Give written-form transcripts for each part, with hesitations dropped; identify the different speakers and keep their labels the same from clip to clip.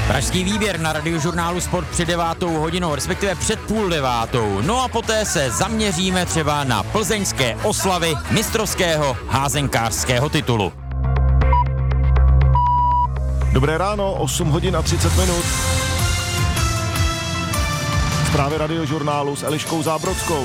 Speaker 1: Pražský výběr na Radiožurnálu Sport před 9:00, respektive před 8:30. No a poté se zaměříme třeba na plzeňské oslavy mistrovského házenkářského titulu.
Speaker 2: Dobré ráno, 8:30. Zprávy Radiožurnálu s Eliškou Zábrodskou.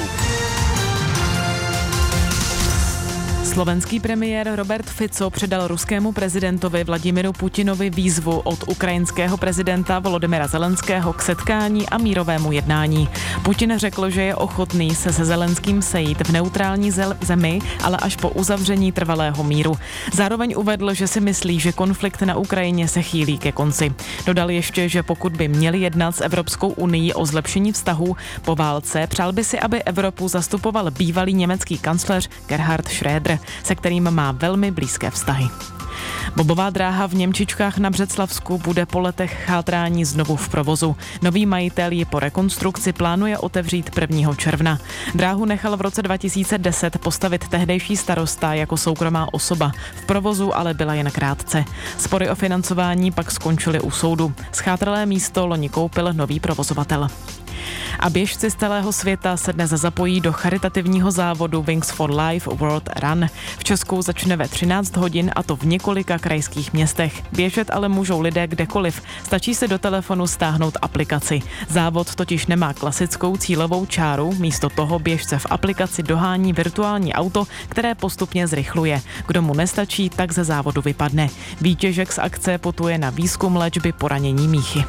Speaker 3: Slovenský premiér Robert Fico předal ruskému prezidentovi Vladimiru Putinovi výzvu od ukrajinského prezidenta Volodymyra Zelenského k setkání a mírovému jednání. Putin řekl, že je ochotný se Zelenským sejít v neutrální zemi, ale až po uzavření trvalého míru. Zároveň uvedl, že si myslí, že konflikt na Ukrajině se chýlí ke konci. Dodal ještě, že pokud by měli jednat s Evropskou unií o zlepšení vztahů po válce, přál by si, aby Evropu zastupoval bývalý německý kancléř Gerhard Schröder, se kterým má velmi blízké vztahy. Bobová dráha v Němčičkách na Břeclavsku bude po letech chátrání znovu v provozu. Nový majitel ji po rekonstrukci plánuje otevřít 1. června. Dráhu nechal v roce 2010 postavit tehdejší starosta jako soukromá osoba. V provozu ale byla jen krátce. Spory o financování pak skončily u soudu. Schátralé místo loni koupil nový provozovatel. A běžci z celého světa se dnes zapojí do charitativního závodu Wings for Life World Run. V Česku začne ve 13 hodin a to v několika krajských městech. Běžet ale můžou lidé kdekoliv. Stačí se do telefonu stáhnout aplikaci. Závod totiž nemá klasickou cílovou čáru, místo toho běžce v aplikaci dohání virtuální auto, které postupně zrychluje. Kdo mu nestačí, tak ze závodu vypadne. Vítěžek z akce putuje na výzkum léčby poranění míchy.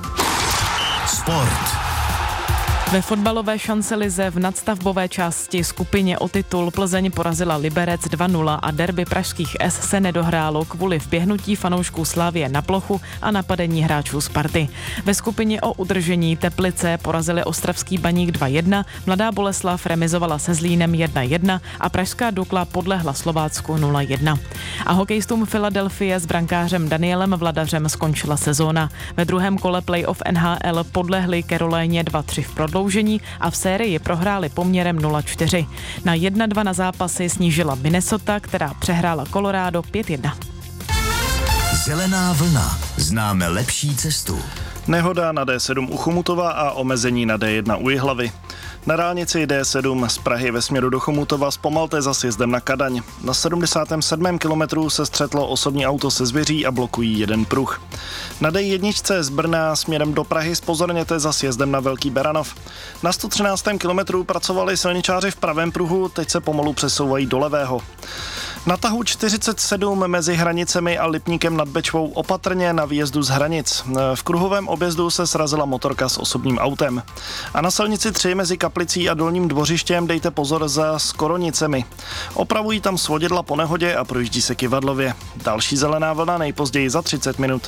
Speaker 4: Sport.
Speaker 3: Ve fotbalové šancelize v nadstavbové části skupině o titul Plzeň porazila Liberec 2-0 a derby pražských S se nedohrálo kvůli vběhnutí fanoušků Slavie na plochu a napadení hráčů Sparty. Ve skupině o udržení Teplice porazili ostravský Baník 2-1, Mladá Boleslav remizovala se Zlínem 1-1 a pražská Dukla podlehla Slovácku 0-1. A hokejistům Filadelfie s brankářem Danielem Vladařem skončila sezóna. Ve druhém kole playoff NHL podlehli Caroline 2-3 v prodloužení a v sérii prohráli poměrem 0-4. Na 1-2 na zápasy snížila Minnesota, která přehrála Colorado 5-1.
Speaker 4: Zelená vlna. Známe lepší cestu.
Speaker 5: Nehoda na D7 u Chomutova a omezení na D1 u Jihlavy. Na dálnici D7 z Prahy ve směru do Chomutova zpomalte za sjezdem na Kadaň. Na 77. kilometru se střetlo osobní auto se zvěří a blokují jeden pruh. Na D1 z Brna směrem do Prahy zpozorněte za sjezdem na Velký Beranov. Na 113. kilometru pracovali silničáři v pravém pruhu, teď se pomalu přesouvají do levého. Na tahu 47 mezi Hranicemi a Lipníkem nad Bečvou opatrně na výjezdu z Hranic. V kruhovém objezdu se srazila motorka s osobním autem. A na silnici 3 mezi Kaplicí a Dolním Dvořištěm dejte pozor za Skoronicemi. Opravují tam svodidla po nehodě a projíždí se Kyvadlově. Další zelená vlna nejpozději za 30 minut.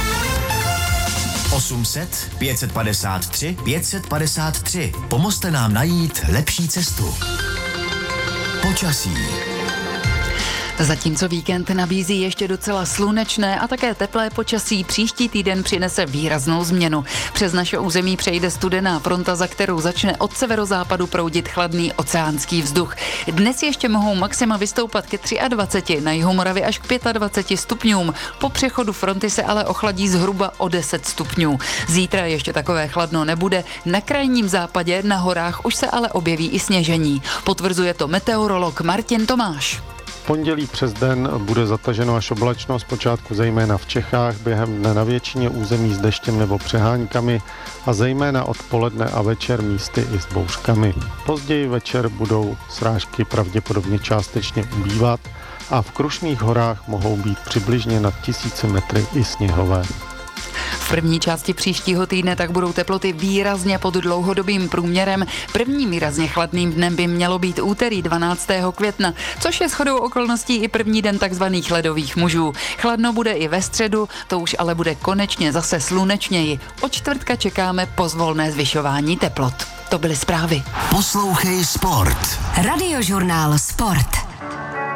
Speaker 4: 800 553 553. Pomozte nám najít lepší cestu. Počasí.
Speaker 6: Zatímco víkend nabízí ještě docela slunečné a také teplé počasí, příští týden přinese výraznou změnu. Přes naše území přejde studená fronta, za kterou začne od severozápadu proudit chladný oceánský vzduch. Dnes ještě mohou maxima vystoupat ke 23, na jihu Moravy až k 25 stupňům. Po přechodu fronty se ale ochladí zhruba o 10 stupňů. Zítra ještě takové chladno nebude. Na krajním západě, na horách už se ale objeví i sněžení. Potvrzuje to meteorolog Martin Tomáš.
Speaker 7: Pondělí přes den bude zataženo až oblačno, zpočátku zejména v Čechách, během dne na většině území s deštěm nebo přeháňkami a zejména odpoledne a večer místy i s bouřkami. Později večer budou srážky pravděpodobně částečně ubývat a v Krušných horách mohou být přibližně nad 1000 metry i sněhové.
Speaker 6: V první části příštího týdne tak budou teploty výrazně pod dlouhodobým průměrem. Prvním výrazně chladným dnem by mělo být úterý 12. května, což je shodou okolností i první den takzvaných ledových mužů. Chladno bude i ve středu, to už ale bude konečně zase slunečněji. Od čtvrtka čekáme pozvolné zvyšování teplot. To byly zprávy.
Speaker 4: Poslouchej Sport.
Speaker 8: Radiožurnál Sport.